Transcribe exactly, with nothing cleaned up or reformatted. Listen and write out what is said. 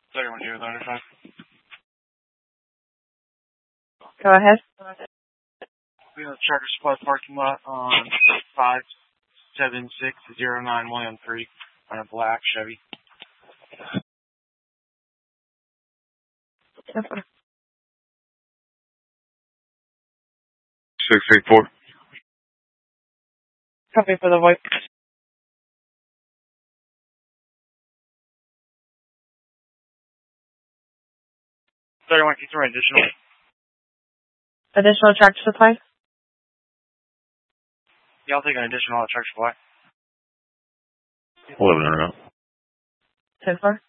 thirty-one zero five. Go ahead. We have a Tractor Supply parking lot on five seven six zero nine one three on a black Chevy. Six eight four. Copy for the voice. thirty-one, can you throw an additional? Additional Tractor Supply? Yeah, I'll take an additional at Tractor Supply. eleven or out. ten four.